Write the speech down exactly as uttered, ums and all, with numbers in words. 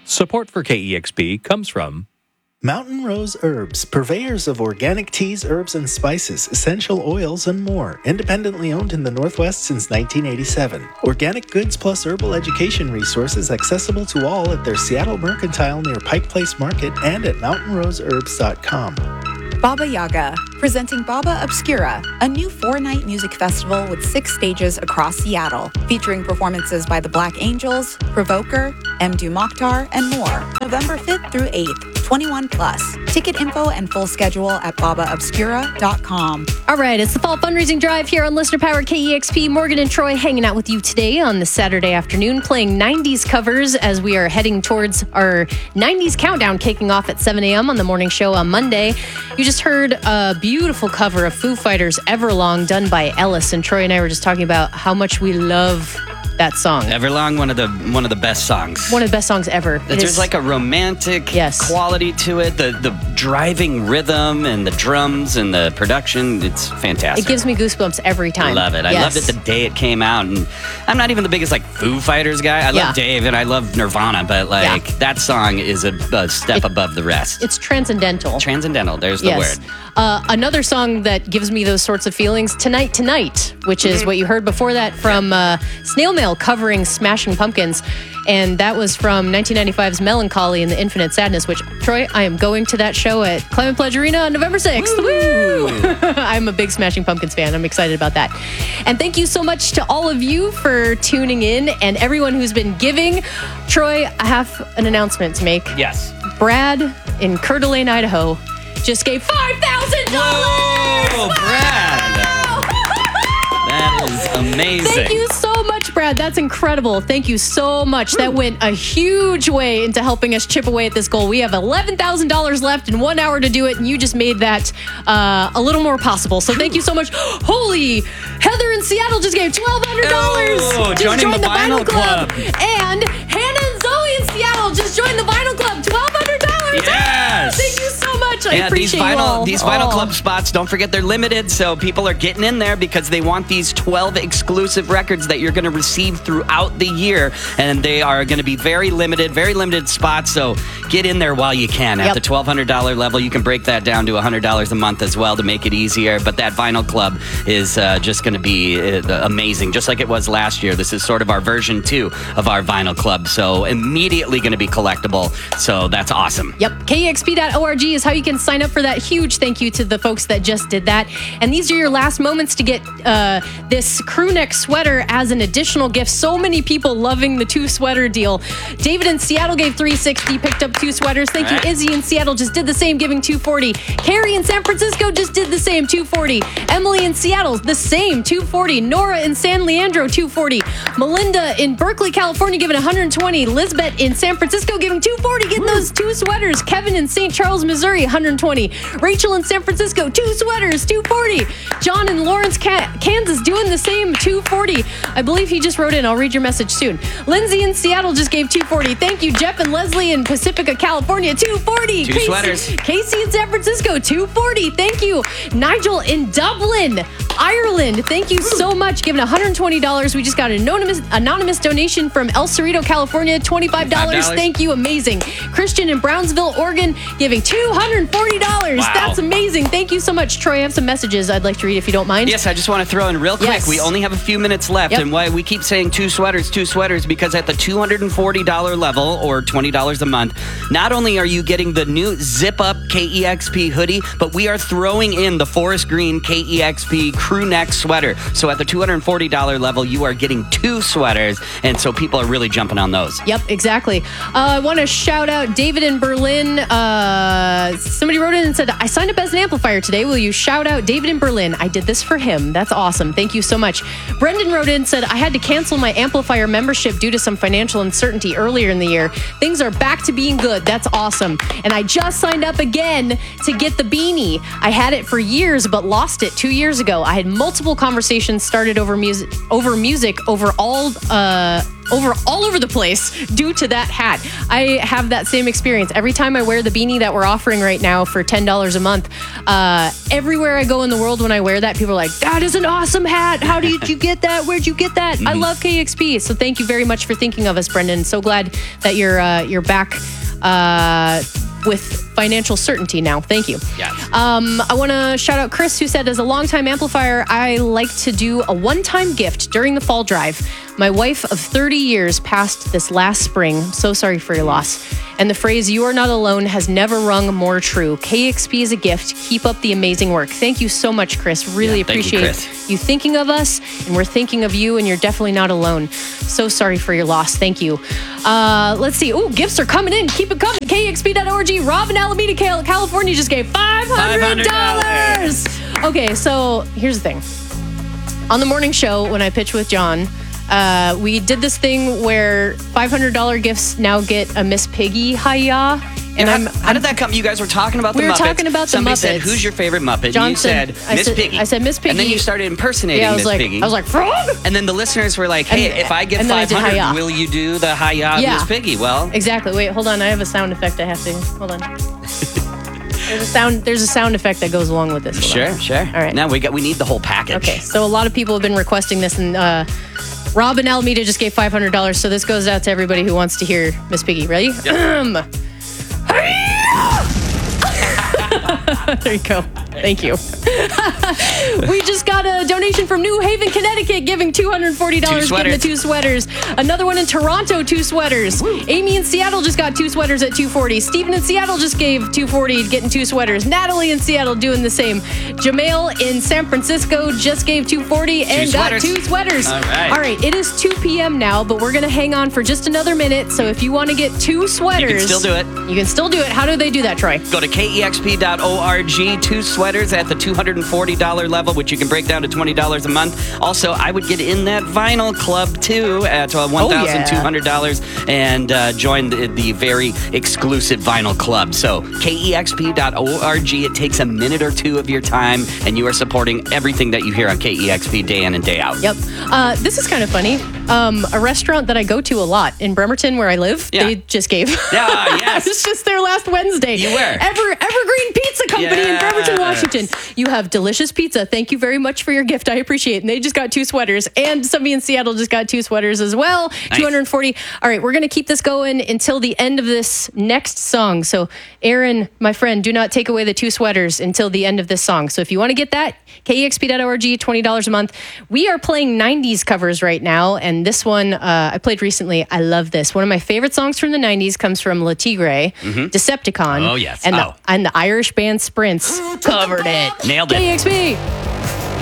Support for K E X P comes from Mountain Rose Herbs, purveyors of organic teas, herbs, and spices, essential oils, and more. Independently owned in the Northwest since nineteen eighty-seven. Organic goods plus herbal education resources accessible to all at their Seattle Mercantile near Pike Place Market and at mountain rose herbs dot com. Baba Yaga, presenting Baba Obscura, a new four-night music festival with six stages across Seattle, featuring performances by the Black Angels, Provoker, Mdu Mokhtar, and more. November fifth through eighth, twenty-one plus. Ticket info and full schedule at baba obscura dot com. All right, it's the Fall Fundraising Drive here on Listener Powered K E X P. Morgan and Troy hanging out with you today on this Saturday afternoon, playing nineties covers as we are heading towards our nineties countdown kicking off at seven a.m. on the morning show on Monday. You just heard a beautiful cover of Foo Fighters' Everlong done by Ellis, and Troy and I were just talking about how much we love that song. Everlong, one of the one of the best songs. One of the best songs ever. It There's is, like a romantic yes. quality to it. The the driving rhythm and the drums and the production, it's fantastic. It gives me goosebumps every time. I love it. I yes. loved it the day it came out. And I'm not even the biggest like Foo Fighters guy. I yeah. love Dave and I love Nirvana, but like yeah. that song is a, a step it, above the rest. It's transcendental. Transcendental. There's the yes. word. Uh, another song that gives me those sorts of feelings, Tonight Tonight, which is what you heard before that from uh, Snail Mail covering Smashing Pumpkins. And that was from nineteen ninety-five's Melancholy and the Infinite Sadness, which, Troy, I am going to that show at Climate Pledge Arena on November sixth. Woo! I'm a big Smashing Pumpkins fan. I'm excited about that. And thank you so much to all of you for tuning in and everyone who's been giving. Troy, I have an announcement to make. Yes. Brad in Coeur d'Alene, Idaho, just gave five thousand dollars! Whoa, Brad! That is amazing. Thank you so much, Brad. That's incredible. Thank you so much. That went a huge way into helping us chip away at this goal. We have eleven thousand dollars left in one hour to do it, and you just made that uh, a little more possible. So thank you so much. Holy, Heather in Seattle just gave twelve hundred dollars. Oh, just joining joined the the Vinyl Vinyl Club. Club. And Hannah and Zoe in Seattle just joined the Vinyl Club. twelve hundred dollars. Yes. Thank you so much. I yeah, appreciate these vinyl, you all. These Vinyl Oh. Club spots, don't forget they're limited, so people are getting in there because they want these twelve exclusive records that you're going to receive throughout the year, and they are going to be very limited, very limited spots, so get in there while you can. At Yep. the twelve hundred dollars level, you can break that down to one hundred dollars a month as well to make it easier, but that Vinyl Club is uh, just going to be uh, amazing, just like it was last year. This is sort of our version two of our Vinyl Club, so immediately going to be collectible, so that's awesome. Yep. K E X P dot org is how you can sign up for that. Huge thank you to the folks that just did that. And these are your last moments to get uh, this crew neck sweater as an additional gift. So many people loving the two sweater deal. David in Seattle gave three hundred sixty dollars, picked up two sweaters. Thank Right. you. Izzy in Seattle just did the same, giving two hundred forty dollars. Carrie in San Francisco just did the same, two hundred forty dollars. Emily in Seattle, the same, two hundred forty dollars. Nora in San Leandro, two hundred forty dollars. Melinda in Berkeley, California, giving one hundred twenty dollars. Lisbeth in San Francisco, giving two hundred forty dollars, getting those two sweaters. Kevin in Saint Charles, Missouri, one hundred twenty dollars. Rachel in San Francisco, two sweaters, two hundred forty dollars. John in Lawrence, Kansas, doing the same, two hundred forty dollars. I believe he just wrote in. I'll read your message soon. Lindsay in Seattle just gave two hundred forty dollars. Thank you. Jeff and Leslie in Pacifica, California, two hundred forty dollars. Two Casey, sweaters. Casey in San Francisco, two hundred forty dollars. Thank you. Nigel in Dublin, Ireland, thank you so much, giving one hundred twenty dollars. We just got an anonymous anonymous donation from El Cerrito, California, twenty-five dollars. twenty-five dollars. Thank you, amazing. Christian in Brownsville, Oregon, giving two hundred forty dollars. Wow. That's amazing. Thank you so much, Troy. I have some messages I'd like to read if you don't mind. Yes, I just want to throw in real quick. Yes. We only have a few minutes left, Yep. and why we keep saying two sweaters, two sweaters, because at the two hundred forty dollars level, or twenty dollars a month, not only are you getting the new Zip Up K E X P hoodie, but we are throwing in the Forest Green K E X P crew neck sweater. So at the two hundred forty dollars level, you are getting two sweaters, and so people are really jumping on those. Yep, exactly. Uh, I want to shout out David in Berlin. Uh, somebody wrote in and said, I signed up as an amplifier today. Will you shout out David in Berlin? I did this for him. That's awesome. Thank you so much. Brendan wrote in and said, I had to cancel my amplifier membership due to some financial uncertainty earlier in the year. Things are back to being good. That's awesome. And I just signed up again to get the beanie. I had it for years, but lost it two years ago. I had multiple conversations started over music, over music, over all, uh, over all over the place due to that hat. I have that same experience. Every time I wear the beanie that we're offering right now for ten dollars a month, uh, everywhere I go in the world when I wear that, people are like, that is an awesome hat. How did you get that? Where'd you get that? Mm-hmm. I love K E X P. So thank you very much for thinking of us, Brendan. So glad that you're, uh, you're back, uh, with financial certainty now. Thank you. Yeah. Um, I want to shout out Chris, who said, as a longtime amplifier, I like to do a one-time gift during the fall drive. My wife of thirty years passed this last spring. I'm so sorry for your loss. And the phrase, you are not alone, has never rung more true. K E X P is a gift. Keep up the amazing work. Thank you so much, Chris. Really yeah, thank appreciate you, Chris. you thinking of us, and we're thinking of you, and you're definitely not alone. So sorry for your loss. Thank you. Uh, let's see. Oh, gifts are coming in. Keep it coming. K E X P dot org. Rob in Alameda, California just gave five hundred dollars. Okay, so here's the thing. On the morning show, when I pitched with John, uh, we did this thing where five hundred dollars gifts now get a Miss Piggy hi-ya. And yeah, I'm, how, how did that come? You guys were talking about the we Muppets. We were talking about the Somebody Muppets. said, who's your favorite Muppet? John and you said, said, Miss Piggy. I said, Miss Piggy. And then you started impersonating yeah, I was Miss like, Piggy. I was like, Frog? And then the listeners were like, hey, and, if I get five hundred, will you do the hi-ya yeah. Miss Piggy? Well, exactly. Wait, hold on. I have a sound effect I have to, hold on. There's a sound. There's a sound effect that goes along with this. Hold sure, on. sure. All right. Now we got. We need the whole package. Okay. So a lot of people have been requesting this, and uh, Rob in Alameda just gave five hundred dollars. So this goes out to everybody who wants to hear Miss Piggy. Ready? Yep. There you go. Thank you. We just got a donation from New Haven, Connecticut, giving two hundred forty dollars, getting the two sweaters. Another one in Toronto, two sweaters. Woo. Amy in Seattle just got two sweaters at two hundred forty dollars. Stephen in Seattle just gave two hundred forty dollars, getting two sweaters. Natalie in Seattle doing the same. Jamail in San Francisco just gave two hundred forty dollars and got two sweaters. All right. All right, it is two p.m. now, but we're going to hang on for just another minute. So if you want to get two sweaters, you can still do it. You can still do it. How do they do that, Troy? Go to K E X P dot org. Two sweaters at the two hundred forty dollars level, which you can break down to twenty dollars a month. Also, I would get in that vinyl club, too, at uh, one thousand two hundred dollars oh, yeah. and uh, join the, the very exclusive vinyl club. So, K E X P dot org. It takes a minute or two of your time, and you are supporting everything that you hear on K E X P day in and day out. Yep. Uh, this is kind of funny. Um, a restaurant that I go to a lot in Bremerton, where I live, yeah. they just gave. Yeah, yes. I was just there last Wednesday. You were. Ever, Evergreen Pizza Company yes. in Bremerton, Washington. You have delicious pizza. Thank you very much for your gift. I appreciate it. And they just got two sweaters. And somebody in Seattle just got two sweaters as well. Nice. two hundred forty. All right, we're going to keep this going until the end of this next song. So, Aaron, my friend, do not take away the two sweaters until the end of this song. So if you want to get that, K E X P dot org, twenty dollars a month. We are playing nineties covers right now. And this one uh, I played recently. I love this. One of my favorite songs from the nineties comes from Le Tigre, mm-hmm. Decepticon. Oh, yes. And, oh. The, and the Irish band Sprints covered it. Nailed it. K E X P.